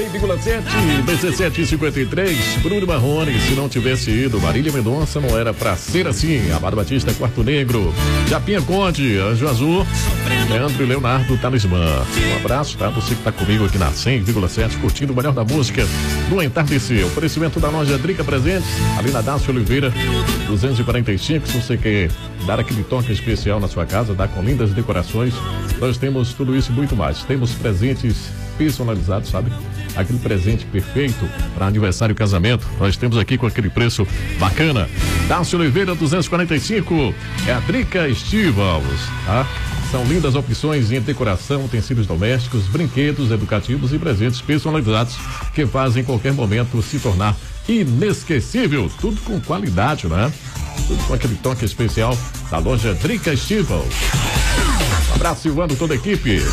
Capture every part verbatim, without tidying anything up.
sete, dezessete e cinquenta e três, Bruno Marrone, se não tivesse ido, Marília Mendonça não era pra ser assim. Amado Batista, Quarto Negro, Japinha Conde, Anjo Azul, Leandro e Leonardo Talismã. Um abraço, tá? Você que tá comigo aqui na cem vírgula sete, curtindo o melhor da música do entardecer. Oferecimento da loja Drica Presentes, ali na Dácio Oliveira, duzentos e quarenta e cinco. Se você quer dar aquele toque especial na sua casa, dar com lindas decorações, nós temos tudo isso e muito mais. Temos presentes personalizados, sabe? Aquele presente perfeito para aniversário e casamento. Nós temos aqui com aquele preço bacana. Dácio Oliveira duzentos e quarenta e cinco, é a Drica Estivals, tá? São lindas opções em decoração, utensílios domésticos, brinquedos educativos e presentes personalizados que fazem qualquer momento se tornar inesquecível. Tudo com qualidade, né? Tudo com aquele toque especial da loja Drica Estivals. Um abraço, Silvano, toda a equipe.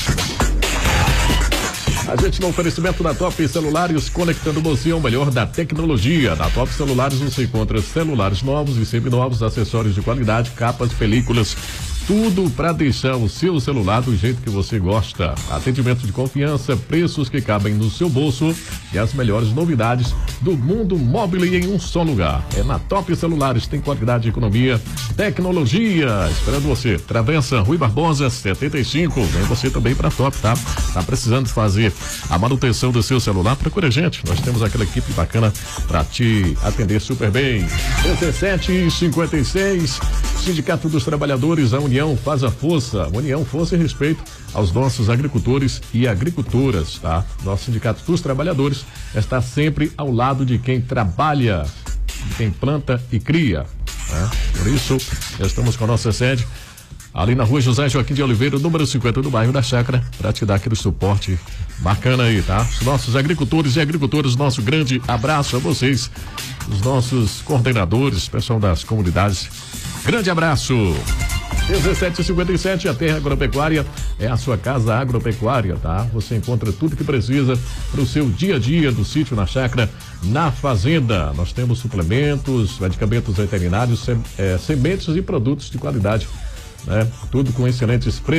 A gente no oferecimento da Top Celulares, conectando você ao melhor da tecnologia. Na Top Celulares você encontra celulares novos e seminovos, acessórios de qualidade, capas, películas, tudo para deixar o seu celular do jeito que você gosta. Atendimento de confiança, preços que cabem no seu bolso e as melhores novidades do mundo móvel em um só lugar. É na Top Celulares, tem qualidade, economia, tecnologia. Esperando você. Travessa Rui Barbosa, setenta e cinco. Vem você também para Top, tá? Tá precisando fazer a manutenção do seu celular? Procura a gente. Nós temos aquela equipe bacana para te atender super bem. dezessete e cinquenta e seis. Sindicato dos Trabalhadores, a União faz a força. União, força e respeito aos nossos agricultores e agricultoras, tá? Nosso Sindicato dos Trabalhadores está sempre ao lado de quem trabalha, de quem planta e cria, né? Por isso, estamos com a nossa sede ali na rua José Joaquim de Oliveira, número cinquenta, do bairro da Chácara, para te dar aquele suporte bacana aí, tá? Os nossos agricultores e agricultoras, nosso grande abraço a vocês, os nossos coordenadores, pessoal das comunidades. Grande abraço. dezessete e cinquenta e sete, a Terra Agropecuária é a sua casa agropecuária, tá? Você encontra tudo que precisa para o seu dia a dia, do sítio, na chácara, na fazenda. Nós temos suplementos, medicamentos veterinários, sem, é, sementes e produtos de qualidade, né? Tudo com excelentes preços.